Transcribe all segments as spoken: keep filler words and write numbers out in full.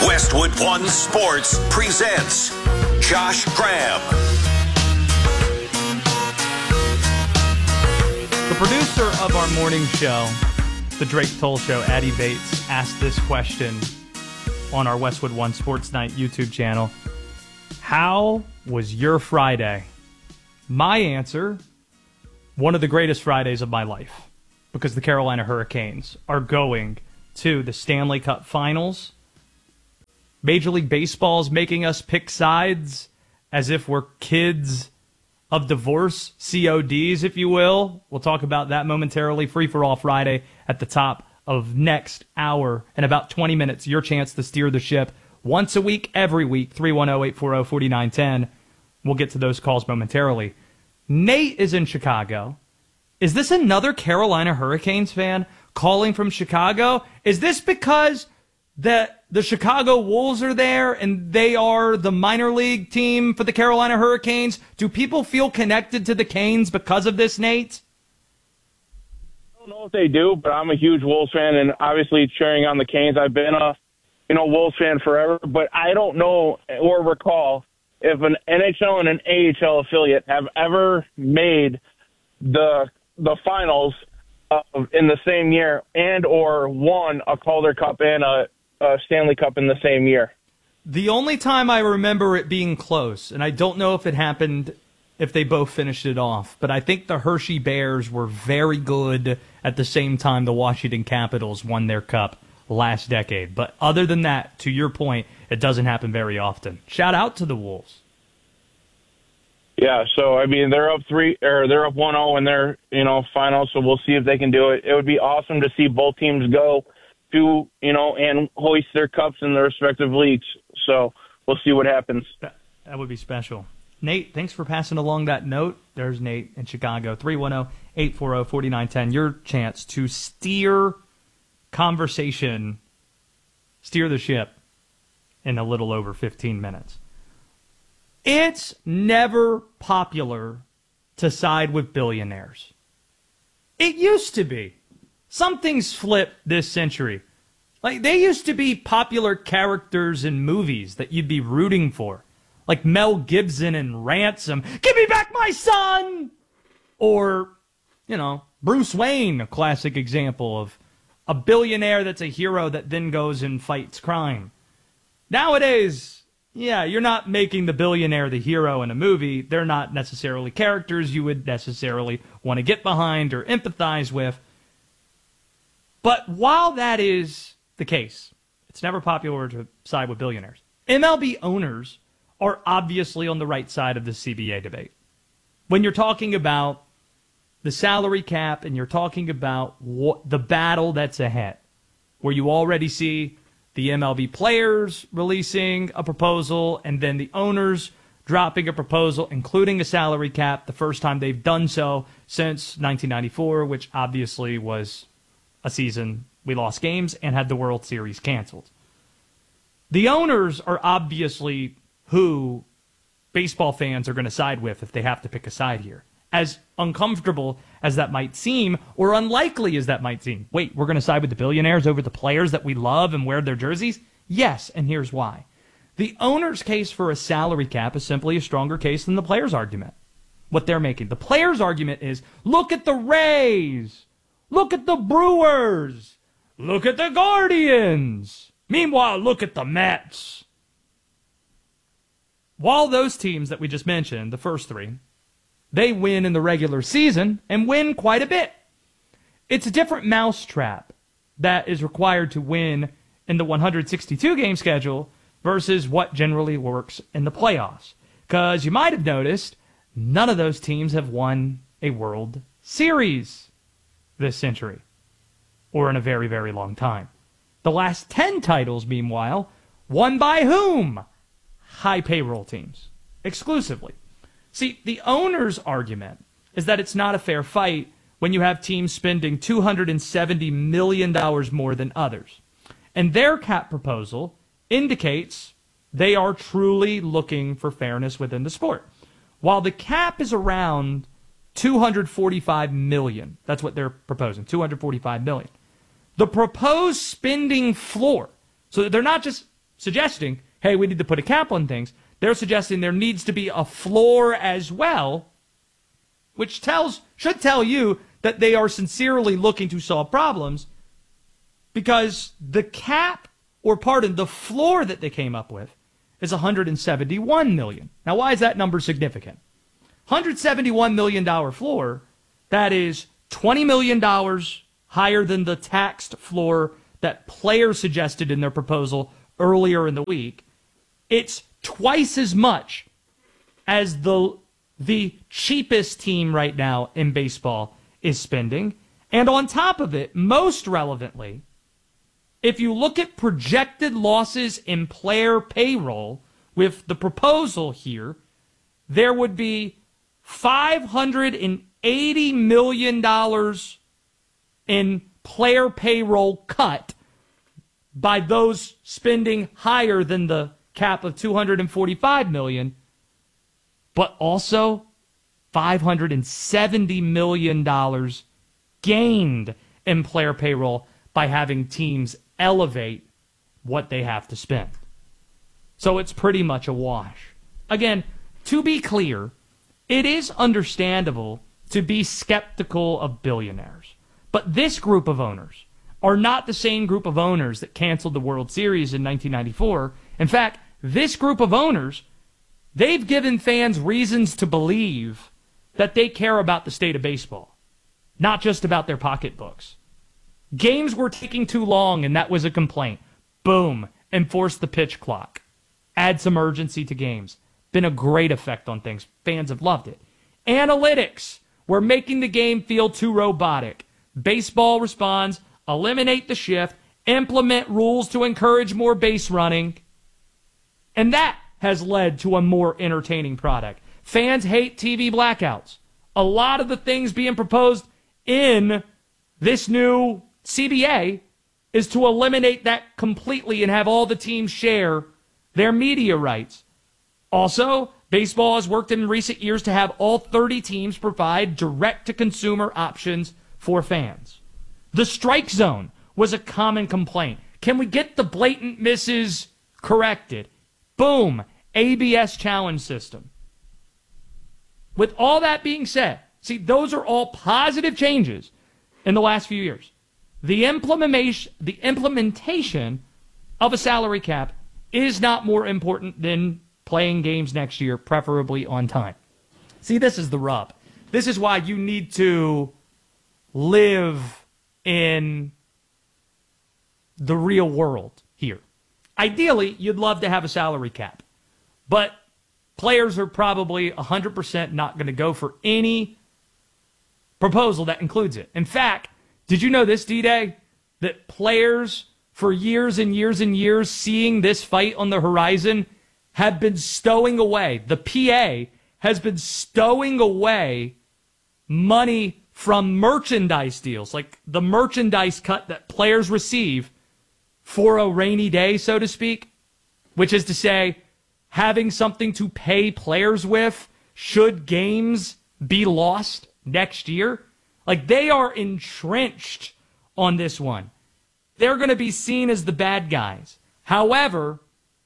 Westwood One Sports presents Josh Graham. The producer of our morning show, The Drake Toll Show, Addie Bates, asked this question on our Westwood One Sports Night YouTube channel. How was your Friday? My answer, one of the greatest Fridays of my life, because the Carolina Hurricanes are going to the Stanley Cup Finals. Major League Baseball is making us pick sides as if we're kids of divorce, C O Ds, if you will. We'll talk about that momentarily. Free for All Friday at the top of next hour. In about twenty minutes, your chance to steer the ship once a week, every week. three one zero, eight four zero, four nine one zero. We'll get to those calls momentarily. Nate is in Chicago. Is this another Carolina Hurricanes fan calling from Chicago? Is this because the, the Chicago Wolves are there and they are the minor league team for the Carolina Hurricanes? Do people feel connected to the Canes because of this, Nate? I don't know if they do, but I'm a huge Wolves fan and obviously cheering on the Canes. I've been a you know Wolves fan forever, but I don't know or recall if an N H L and an A H L affiliate have ever made the the finals uh, in the same year and or won a Calder Cup and a, a Stanley Cup in the same year. The only time I remember it being close, and I don't know if it happened if they both finished it off, but I think the Hershey Bears were very good at the same time the Washington Capitals won their cup last decade. But other than that, to your point, it doesn't happen very often. Shout out to the Wolves. Yeah, so I mean they're up three or they're up one zero in their you know final, so we'll see if they can do it. It would be awesome to see both teams go to you know and hoist their cups in their respective leagues. So we'll see what happens. That would be special. Nate, thanks for passing along that note. There's Nate in Chicago. three one zero, eight four zero, four nine one zero. Your chance to steer conversation, steer the ship in a little over fifteen minutes. It's never popular to side with billionaires. It used to be. Something's flipped this century. Like, they used to be popular characters in movies that you'd be rooting for. Like Mel Gibson in Ransom. Give me back my son! Or, you know, Bruce Wayne, a classic example of a billionaire that's a hero that then goes and fights crime. Nowadays, yeah, you're not making the billionaire the hero in a movie. They're not necessarily characters you would necessarily want to get behind or empathize with. But while that is the case, it's never popular to side with billionaires. M L B owners are obviously on the right side of the C B A debate. When you're talking about the salary cap and you're talking about what, the battle that's ahead, where you already see the M L B players releasing a proposal and then the owners dropping a proposal, including a salary cap, the first time they've done so since nineteen ninety-four, which obviously was a season we lost games and had the World Series canceled. The owners are obviously who baseball fans are going to side with if they have to pick a side here. As uncomfortable as that might seem, or unlikely as that might seem. Wait, we're going to side with the billionaires over the players that we love and wear their jerseys? Yes, and here's why. The owner's case for a salary cap is simply a stronger case than the players' argument. What they're making. The players' argument is, look at the Rays! Look at the Brewers! Look at the Guardians! Meanwhile, look at the Mets! While those teams that we just mentioned, the first three, they win in the regular season and win quite a bit. It's a different mousetrap that is required to win in the one hundred sixty-two game schedule versus what generally works in the playoffs. Because you might have noticed, none of those teams have won a World Series this century, or in a very, very long time. The last ten titles, meanwhile, won by whom? High payroll teams, exclusively. See, the owner's argument is that it's not a fair fight when you have teams spending two hundred seventy million dollars more than others. And their cap proposal indicates they are truly looking for fairness within the sport. While the cap is around two hundred forty-five million dollars, that's what they're proposing, two hundred forty-five million dollars. The proposed spending floor, so they're not just suggesting, hey, we need to put a cap on things. They're suggesting there needs to be a floor as well, which tells should tell you that they are sincerely looking to solve problems, because the cap, or pardon, the floor that they came up with is one hundred seventy-one million dollars. Now, why is that number significant? one hundred seventy-one million dollars floor, that is twenty million dollars higher than the taxed floor that players suggested in their proposal earlier in the week. It's twice as much as the the cheapest team right now in baseball is spending. And on top of it, most relevantly, if you look at projected losses in player payroll with the proposal here, there would be five hundred eighty million dollars in player payroll cut by those spending higher than the cap of two hundred forty-five million dollars, but also five hundred seventy million dollars gained in player payroll by having teams elevate what they have to spend. So it's pretty much a wash. Again, to be clear, it is understandable to be skeptical of billionaires. But this group of owners are not the same group of owners that canceled the World Series in nineteen ninety-four. In fact, this group of owners, they've given fans reasons to believe that they care about the state of baseball, not just about their pocketbooks. Games were taking too long, and that was a complaint. Boom, enforce the pitch clock. Add some urgency to games. Been a great effect on things. Fans have loved it. Analytics. We're making the game feel too robotic. Baseball responds, eliminate the shift, implement rules to encourage more base running. And that has led to a more entertaining product. Fans hate T V blackouts. A lot of the things being proposed in this new C B A is to eliminate that completely and have all the teams share their media rights. Also, baseball has worked in recent years to have all thirty teams provide direct-to-consumer options for fans. The strike zone was a common complaint. Can we get the blatant misses corrected? Boom, A B S challenge system. With all that being said, see, those are all positive changes in the last few years. The implementation, the implementation of a salary cap is not more important than playing games next year, preferably on time. See, this is the rub. This is why you need to live in the real world here. Ideally, you'd love to have a salary cap, but players are probably one hundred percent not going to go for any proposal that includes it. In fact, did you know this, D-Day? That players, for years and years and years, seeing this fight on the horizon, have been stowing away. The P A has been stowing away money from merchandise deals, like the merchandise cut that players receive for a rainy day, so to speak, which is to say, having something to pay players with should games be lost next year. Like, they are entrenched on this one. They're going to be seen as the bad guys. However,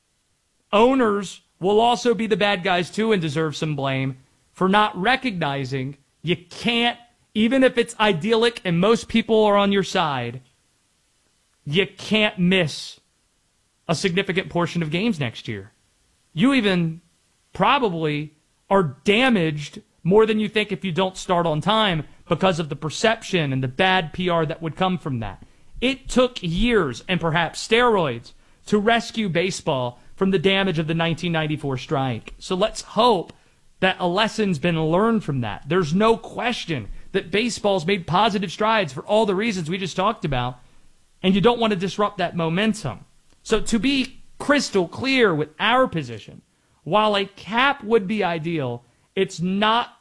owners will also be the bad guys too and deserve some blame for not recognizing you can't, even if it's idyllic and most people are on your side, you can't miss a significant portion of games next year. You even probably are damaged more than you think if you don't start on time because of the perception and the bad P R that would come from that. It took years and perhaps steroids to rescue baseball from the damage of the nineteen ninety-four strike. So let's hope that a lesson's been learned from that. There's no question that baseball's made positive strides for all the reasons we just talked about, and you don't want to disrupt that momentum. So to be crystal clear with our position, while a cap would be ideal, it's not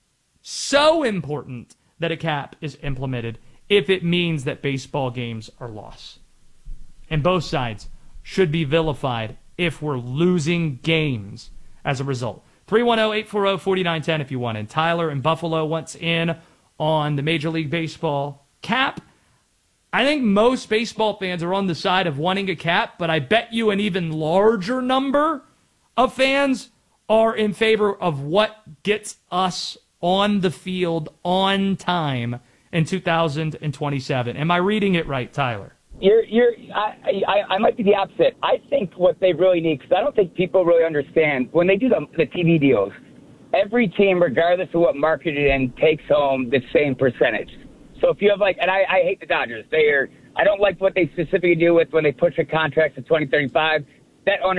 so important that a cap is implemented if it means that baseball games are lost. And both sides should be vilified if we're losing games as a result. three one zero, eight four zero, four nine one zero if you want. And Tyler in Buffalo wants in on the Major League Baseball cap. I think most baseball fans are on the side of wanting a cap, but I bet you an even larger number of fans are in favor of what gets us on the field on time in two thousand twenty-seven. Am I reading it right, Tyler? You're, you're, I, I, I might be the opposite. I think what they really need, because I don't think people really understand, when they do the, the T V deals, every team, regardless of what market you're in, takes home the same percentage. So if you have like, and I, I hate the Dodgers. They are, I don't like what they specifically do with when they push a contract to twenty thirty-five. That owner